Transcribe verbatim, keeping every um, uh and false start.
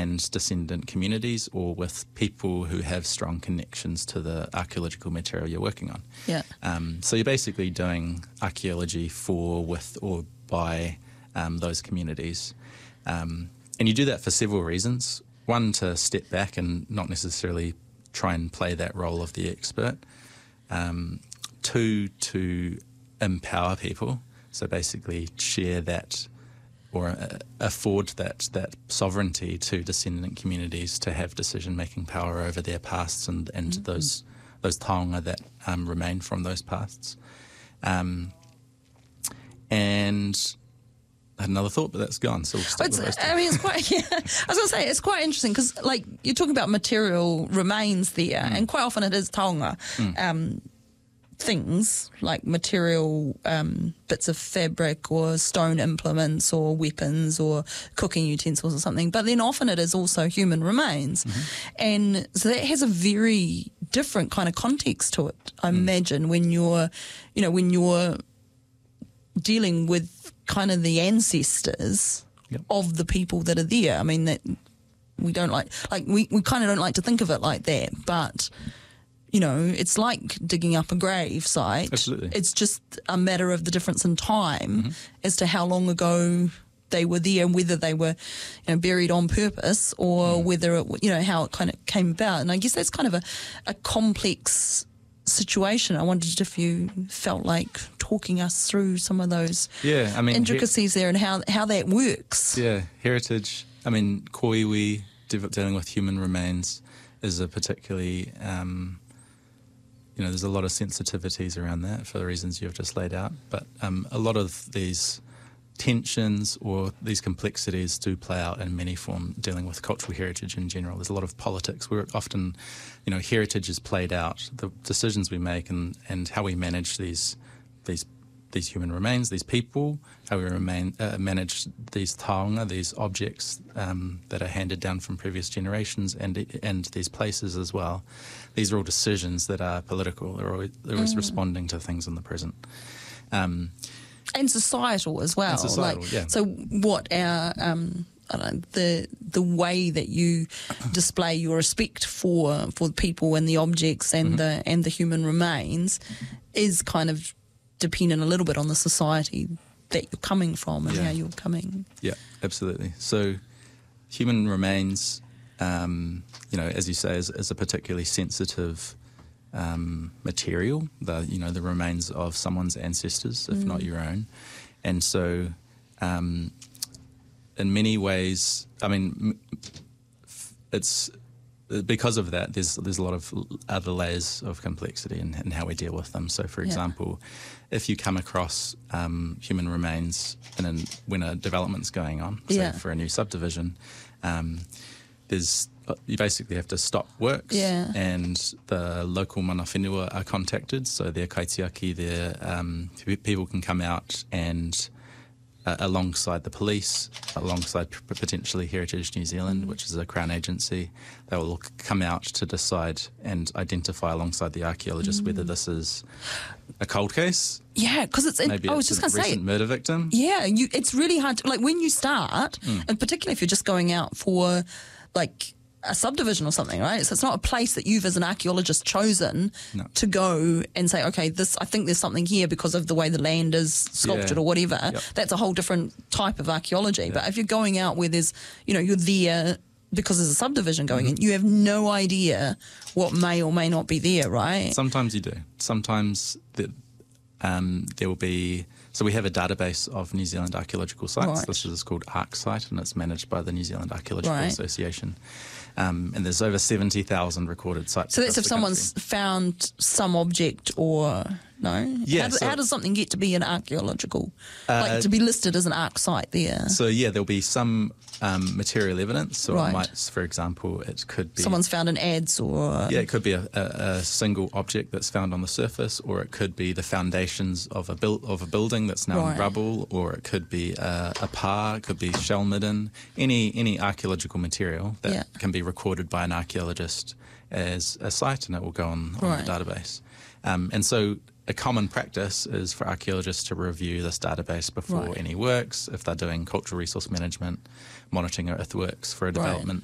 and descendant communities, or with people who have strong connections to the archaeological material you're working on. Yeah. Um, so you're basically doing archaeology for, with, or by um, those communities. Um, and you do that for several reasons. One, to step back and not necessarily try and play that role of the expert. Um, two, to empower people. So basically share that, or uh, afford that that sovereignty to descendant communities to have decision-making power over their pasts and, and mm-hmm. those those taonga that um, remain from those pasts. Um, and I had another thought, but that's gone. So we'll stick it's, with those two. I mean, it's quite. Yeah, I was going to say it's quite interesting because, like, you're talking about material remains there, mm. and quite often it is taonga. Mm. Um, things like material um, bits of fabric or stone implements or weapons or cooking utensils or something, but then often it is also human remains. Mm-hmm. And so that has a very different kind of context to it, I mm. imagine, when you're, you know, when you're dealing with kind of the ancestors yep. of the people that are there. I mean, that we don't like, like we, we kind of don't like to think of it like that, but you know, it's like digging up a grave site. Absolutely. It's just a matter of the difference in time mm-hmm. as to how long ago they were there and whether they were, you know, buried on purpose or mm. whether it, you know, how it kind of came about. And I guess that's kind of a, a complex situation. I wondered if you felt like talking us through some of those yeah, I mean, intricacies he- there and how, how that works. Yeah, heritage. I mean, koiwi, dealing with human remains, is a particularly... Um, You know, there's a lot of sensitivities around that for the reasons you've just laid out. But um, a lot of these tensions or these complexities do play out in many forms dealing with cultural heritage in general. There's a lot of politics where often, you know, heritage is played out. The decisions we make and, and how we manage these these these human remains, these people, how we remain, uh, manage these taonga, these objects um, that are handed down from previous generations, and and these places as well. These are all decisions that are political. They're always, they're always mm. responding to things in the present. Um, and societal as well. And societal, like, yeah. So what our... Um, I don't know, the the way that you display your respect for for the people and the objects and mm-hmm. the and the human remains is kind of dependent a little bit on the society that you're coming from and yeah. how you're coming. Yeah, absolutely. So human remains, um, you know, as you say, is, is a particularly sensitive um, material. The you know the remains of someone's ancestors, if mm. not your own, and so. Um, In many ways, I mean, it's because of that. There's there's a lot of other layers of complexity in, in how we deal with them. So, for yeah. example, if you come across um, human remains in an, when a development's going on, say yeah. for a new subdivision, um, there's you basically have to stop works, yeah. and the local mana whenua are contacted. So their kaitiaki, their um, people can come out and. Uh, alongside the police, alongside p- potentially Heritage New Zealand, mm. which is a Crown agency, they will come out to decide and identify alongside the archaeologists mm. whether this is a cold case. Yeah, because it's. Maybe I was it's just a going to say, recent murder victim. Yeah, you, it's really hard to, like when you start, mm. and particularly if you're just going out for like a subdivision or something, right? So it's not a place that you've as an archaeologist chosen no. to go and say, okay, this I think there's something here because of the way the land is sculptured yeah. or whatever. Yep. That's a whole different type of archaeology. Yeah. But if you're going out where there's, you know, you're there because there's a subdivision going mm-hmm. in, you have no idea what may or may not be there, right? Sometimes you do. Sometimes the, um, there will be... So we have a database of New Zealand archaeological sites. Right. This is called ArcSite, and it's managed by the New Zealand Archaeological right. Association. Um, and there's over seventy thousand recorded sites. So that's if someone's country. found some object or... No? Yeah, how, do, so, how does something get to be an archaeological, uh, like to be listed as an arc site there? So yeah, there'll be some um, material evidence. So right. it might, for example, it could be... Someone's found an adze or... Yeah, it could be a, a, a single object that's found on the surface, or it could be the foundations of a, build, of a building that's now right. in rubble, or it could be a, a pa, it could be shell midden, any, any archaeological material that yeah. can be recorded by an archaeologist as a site, and it will go on, on right. the database. Um, and so... A common practice is for archaeologists to review this database before right. any works, if they're doing cultural resource management, monitoring earthworks for a development.